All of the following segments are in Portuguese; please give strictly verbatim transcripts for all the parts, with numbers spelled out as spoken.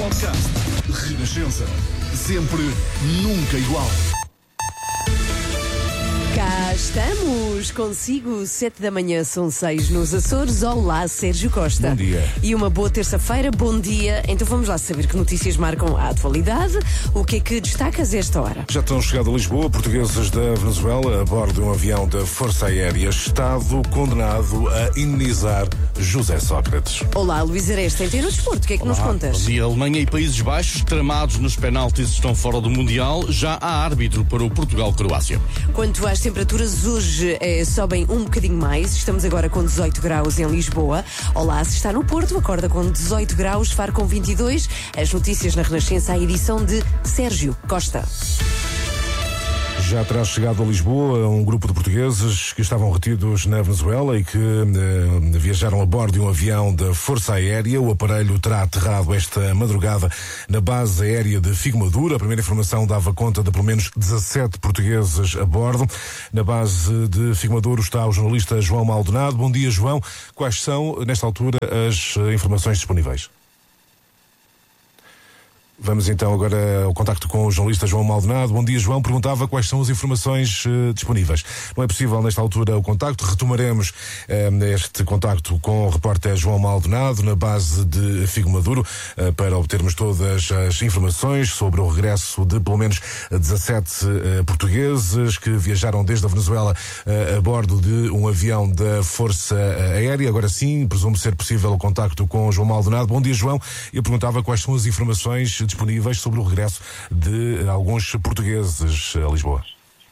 podcast. Renascença. Sempre, nunca igual. Cá estamos consigo, sete da manhã, são seis nos Açores. Olá, Sérgio Costa. Bom dia. E uma boa terça-feira, bom dia. Então vamos lá saber que notícias marcam a atualidade. O que é que destacas a esta hora? Já estão chegado a Lisboa portugueses da Venezuela a bordo de um avião da Força Aérea. Estado condenado a indenizar José Sócrates. Olá, Luís Areste, em ter o desporto, o que é que Olá, nos contas? Bom dia. Alemanha e Países Baixos, tramados nos penaltis, estão fora do Mundial. Já há árbitro para o Portugal-Croácia. Quanto às temperaturas, hoje eh, sobem um bocadinho mais. Estamos agora com dezoito graus em Lisboa. Olá, se está no Porto, acorda com dezoito graus, Faro com vinte e dois. As notícias na Renascença, a edição de Sérgio Costa. Já terá chegado a Lisboa um grupo de portugueses que estavam retidos na Venezuela e que eh, viajaram a bordo de um avião da Força Aérea. O aparelho terá aterrado esta madrugada na base aérea de Figueiredo. A primeira informação dava conta de pelo menos dezassete portugueses a bordo. Na base de Figueiredo está o jornalista João Maldonado. Bom dia, João. Quais são, nesta altura, as informações disponíveis? Vamos então agora ao contacto com o jornalista João Maldonado. Bom dia, João. Perguntava quais são as informações uh, disponíveis. Não é possível nesta altura o contacto. Retomaremos uh, este contacto com o repórter João Maldonado na base de Figo Maduro uh, para obtermos todas as informações sobre o regresso de pelo menos dezassete uh, portugueses que viajaram desde a Venezuela uh, a bordo de um avião da Força Aérea. Agora sim, presumo ser possível o contacto com o João Maldonado. Bom dia, João. Eu perguntava quais são as informações disponíveis sobre o regresso de alguns portugueses a Lisboa.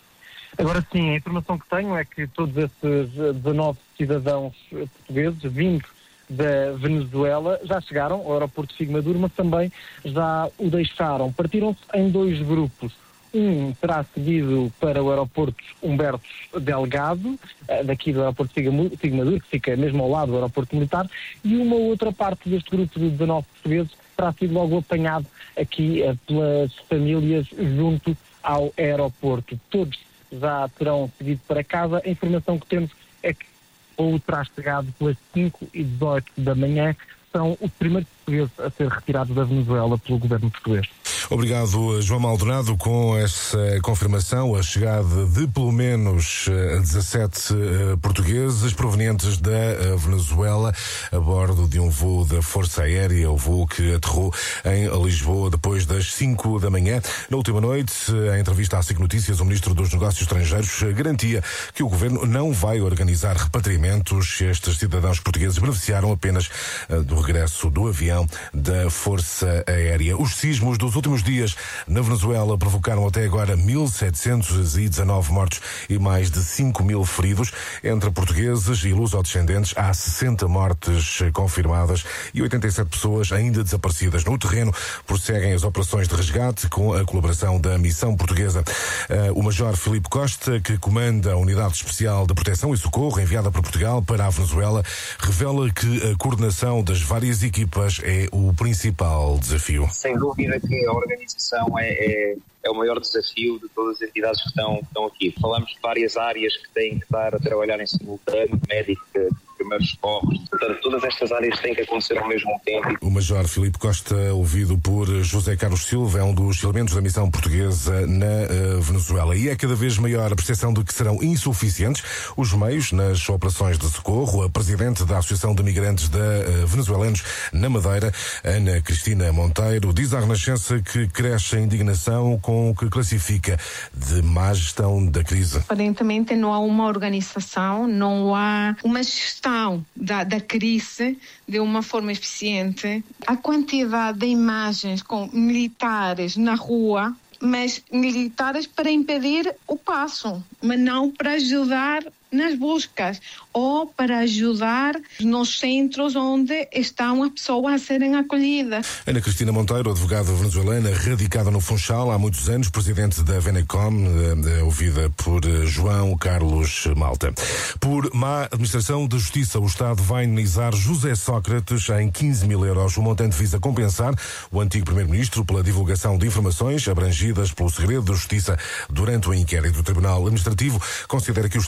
Agora sim, a informação que tenho é que todos esses dezanove cidadãos portugueses vindos da Venezuela já chegaram ao aeroporto de Figueiredo, mas também já o deixaram. Partiram-se em dois grupos. Um terá seguido para o aeroporto Humberto Delgado, daqui do aeroporto de Figueiredo, que fica mesmo ao lado do aeroporto militar, e uma outra parte deste grupo de dezanove portugueses terá sido logo apanhado aqui uh, pelas famílias junto ao aeroporto. Todos já terão seguido para casa. A informação que temos é que ou terá chegado pelas cinco e dezoito da manhã. São os primeiros portugueses a ser retirados da Venezuela pelo governo português. Obrigado, João Maldonado, com essa confirmação, a chegada de pelo menos dezassete portugueses provenientes da Venezuela a bordo de um voo da Força Aérea, o voo que aterrou em Lisboa depois das cinco da manhã. Na última noite, em entrevista à SIC Notícias, o Ministro dos Negócios Estrangeiros garantia que o Governo não vai organizar repatriamentos. Estes cidadãos portugueses beneficiaram apenas do regresso do avião da Força Aérea. Os sismos dos últimos dias na Venezuela provocaram até agora mil setecentos e dezanove mortos e mais de cinco mil feridos. Entre portugueses e luso-descendentes há sessenta mortes confirmadas e oitenta e sete pessoas ainda desaparecidas. No terreno prosseguem as operações de resgate com a colaboração da missão portuguesa. O Major Filipe Costa, que comanda a Unidade Especial de Proteção e Socorro enviada por Portugal para a Venezuela, revela que a coordenação das várias equipas é o principal desafio. Sem dúvida que a organização é, é, é o maior desafio de todas as entidades que estão, que estão aqui. Falamos de várias áreas que têm que estar a trabalhar em simultâneo, médica, primeiros socorros, portanto todas estas áreas têm que acontecer ao mesmo tempo. O Major Filipe Costa, ouvido por José Carlos Silva, é um dos elementos da missão portuguesa na uh, Venezuela, e é cada vez maior a percepção de que serão insuficientes os meios nas operações de socorro. A Presidente da Associação de Migrantes da uh, Venezuelanos na Madeira, Ana Cristina Monteiro, diz à Renascença que cresce a indignação com o que classifica de má gestão da crise. Aparentemente não há uma organização, não há uma gestão Da, da crise de uma forma eficiente. A quantidade de imagens com militares na rua, mas militares para impedir o passo, mas não para ajudar nas buscas ou para ajudar nos centros onde estão as pessoas a serem acolhidas. Ana Cristina Monteiro, advogada venezuelana, radicada no Funchal há muitos anos, presidente da Venecom, ouvida por João Carlos Malta. Por má administração da Justiça, o Estado vai indenizar José Sócrates em quinze mil euros. O montante visa compensar o antigo primeiro-ministro pela divulgação de informações abrangidas pelo segredo da Justiça durante o inquérito. O Tribunal Administrativo considera que o Estado é responsável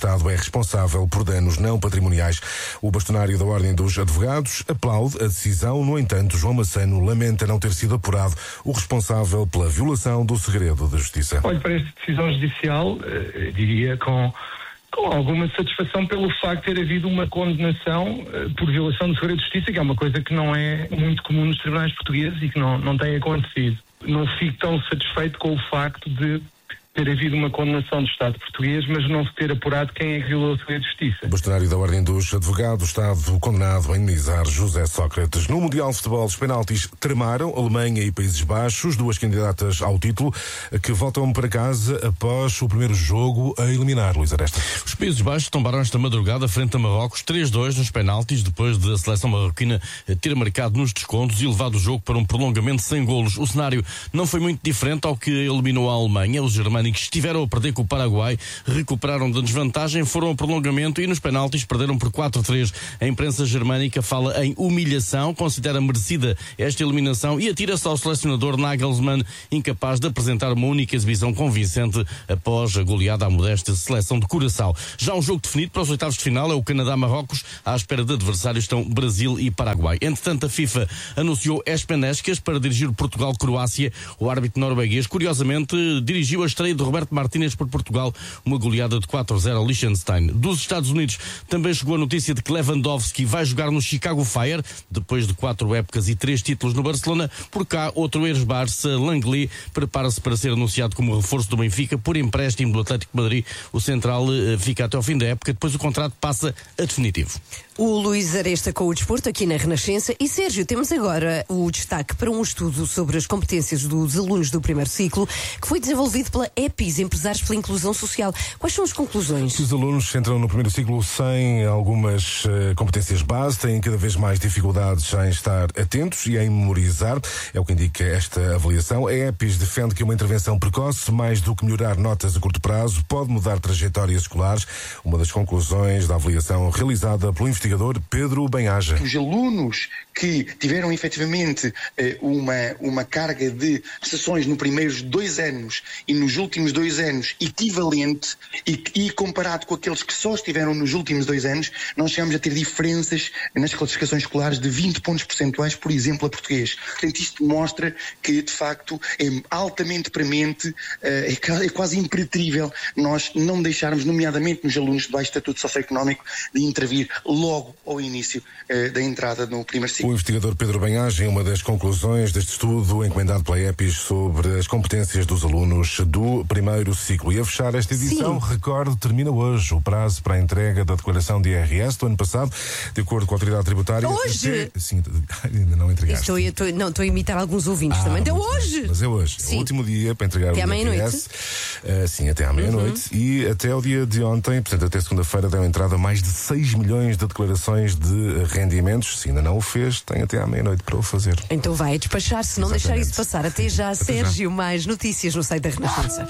responsável por danos não patrimoniais. O bastonário da Ordem dos Advogados aplaude a decisão. No entanto, João Massano lamenta não ter sido apurado o responsável pela violação do segredo da Justiça. Olho para esta decisão judicial, eh, diria com, com alguma satisfação pelo facto de ter havido uma condenação eh, por violação do segredo de justiça, que é uma coisa que não é muito comum nos tribunais portugueses e que não, não tem acontecido. Não fico tão satisfeito com o facto de ter havido uma condenação do Estado português, mas não se ter apurado quem é que violou o segredo de justiça. O bastonário da Ordem dos Advogados, Estado condenado a indenizar José Sócrates. No Mundial de Futebol, os penaltis tramaram Alemanha e Países Baixos, duas candidatas ao título, que voltam para casa após o primeiro jogo a eliminar, Luís Aresta. Os Países Baixos tombaram esta madrugada frente a Marrocos três a dois nos penaltis, depois da seleção marroquina ter marcado nos descontos e levado o jogo para um prolongamento sem golos. O cenário não foi muito diferente ao que eliminou a Alemanha. Os germânicos estiveram a perder com o Paraguai, recuperaram da desvantagem, foram ao prolongamento e nos penaltis perderam por quatro a três. A imprensa germânica fala em humilhação, considera merecida esta eliminação e atira-se ao selecionador Nagelsmann, incapaz de apresentar uma única exibição convincente após a goleada à modesta seleção de Curaçao. Já um jogo definido para os oitavos de final é o Canadá-Marrocos, à espera de adversários estão Brasil e Paraguai. Entretanto, a FIFA anunciou Espenescas para dirigir o Portugal-Croácia. O árbitro norueguês, curiosamente, dirigiu a estreia de Roberto Martínez por Portugal, uma goleada de quatro a zero ao Liechtenstein. Dos Estados Unidos também chegou a notícia de que Lewandowski vai jogar no Chicago Fire, depois de quatro épocas e três títulos no Barcelona. Por cá, outro ex-Barça, Langley, prepara-se para ser anunciado como reforço do Benfica por empréstimo do Atlético de Madrid. O central fica até ao fim da época, depois o contrato passa a definitivo. O Luís Aresta com o desporto aqui na Renascença. E Sérgio, temos agora o destaque para um estudo sobre as competências dos alunos do primeiro ciclo, que foi desenvolvido pela EPIS, Empresários pela Inclusão Social. Quais são as conclusões? Os alunos entram no primeiro ciclo sem algumas uh, competências base, têm cada vez mais dificuldades em estar atentos e em memorizar, é o que indica esta avaliação. A EPIS defende que uma intervenção precoce, mais do que melhorar notas a curto prazo, pode mudar trajetórias escolares. Uma das conclusões da avaliação realizada pelo investigador Pedro Benhaja. Os alunos que tiveram efetivamente uma, uma carga de prestações nos primeiros dois anos e nos últimos dois anos equivalente e, e comparado com aqueles que só estiveram nos últimos dois anos, nós chegamos a ter diferenças nas classificações escolares de vinte pontos percentuais, por exemplo, a português. Portanto, isto mostra que, de facto, é altamente premente, é, é quase impreterível nós não deixarmos, nomeadamente nos alunos de baixo estatuto socioeconómico, de intervir logo ao início eh, da entrada no primeiro ciclo. O investigador Pedro Benhaja, em uma das conclusões deste estudo encomendado pela EPIS sobre as competências dos alunos do primeiro ciclo. E a fechar esta edição, Sim. recordo, termina hoje o prazo para a entrega da declaração de I R S do ano passado, de acordo com a autoridade tributária. Hoje? Até... Sim, ainda não entregaste. Estou, estou, não, estou a imitar alguns ouvintes ah, também. Então hoje! Mas é hoje. Sim. É o último dia para entregar até o I R S. Uh, sim, até à meia-noite. Uhum. E até o dia de ontem, portanto, até segunda-feira, deu entrada mais de seis milhões de declarações de rendimentos. Se ainda não o fez, tem até à meia-noite para o fazer. Então vai despachar, se não Exatamente. deixar isso passar. Até já, até Sérgio, já. Mais notícias no site da Renascença.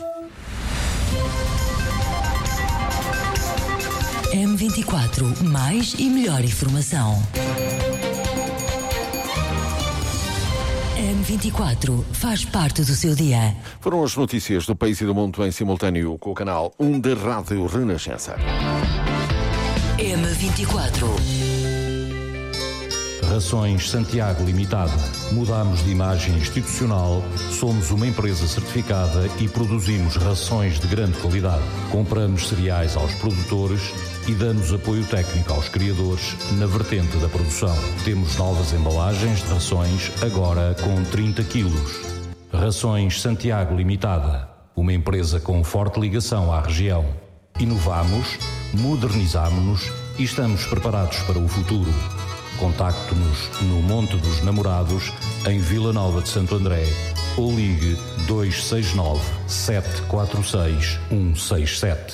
M vinte e quatro, mais e melhor informação. M vinte e quatro faz parte do seu dia. Foram as notícias do país e do mundo em simultâneo com o canal um da Rádio Renascença. M vinte e quatro. Rações Santiago Limitada. Mudamos de imagem institucional, somos uma empresa certificada e produzimos rações de grande qualidade. Compramos cereais aos produtores e damos apoio técnico aos criadores na vertente da produção. Temos novas embalagens de rações, agora com trinta quilos. Rações Santiago Limitada. Uma empresa com forte ligação à região. Inovamos, modernizamos-nos e estamos preparados para o futuro. Contacte-nos no Monte dos Namorados, em Vila Nova de Santo André, ou ligue dois seis nove, sete quatro seis, um seis sete.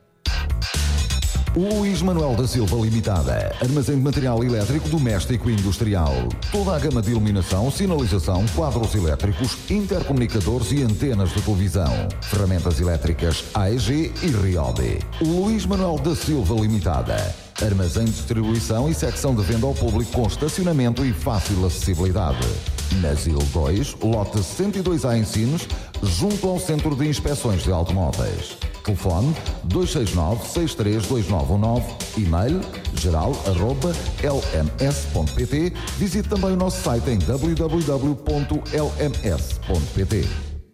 Luís Manuel da Silva Limitada. Armazém de material elétrico doméstico e industrial. Toda a gama de iluminação, sinalização, quadros elétricos, intercomunicadores e antenas de televisão. Ferramentas elétricas A E G e Ryobi. Luís Manuel da Silva Limitada. Armazém de distribuição e secção de venda ao público com estacionamento e fácil acessibilidade. Na Z I L dois, lote cento e dois A em Sines, junto ao Centro de Inspeções de Automóveis. Telefone dois seis nove, seis três dois nove um nove, e-mail geral arroba l m s ponto p t. Visite também o nosso site em w w w ponto l m s ponto p t.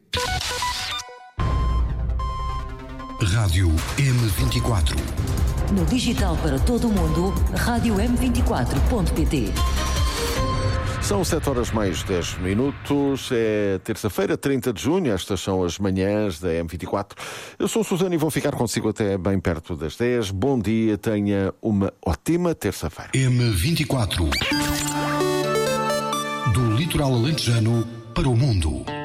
Rádio M vinte e quatro. No digital para todo o mundo, rádio m vinte e quatro ponto p t. São sete horas mais dez minutos, é terça-feira, trinta de junho, estas são as manhãs da M vinte e quatro. Eu sou o Susana e vou ficar consigo até bem perto das dez. Bom dia, tenha uma ótima terça-feira. M vinte e quatro. Do litoral alentejano para o mundo.